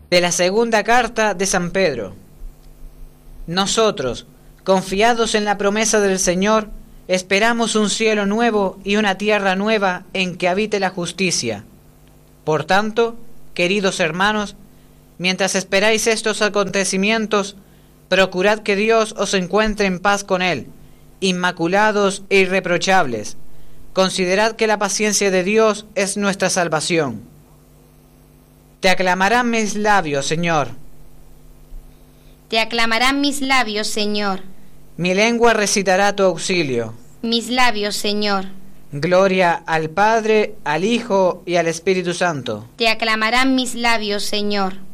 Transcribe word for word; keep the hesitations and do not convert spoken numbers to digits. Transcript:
De la segunda carta de San Pedro. Nosotros, confiados en la promesa del Señor, esperamos un cielo nuevo y una tierra nueva en que habite la justicia. Por tanto, queridos hermanos, mientras esperáis estos acontecimientos, procurad que Dios os encuentre en paz con Él, inmaculados e irreprochables. Considerad que la paciencia de Dios es nuestra salvación. Te aclamarán mis labios, Señor. Te aclamarán mis labios, Señor. Mi lengua recitará tu auxilio. Mis labios, Señor. Gloria al Padre, al Hijo y al Espíritu Santo. Te aclamarán mis labios, Señor.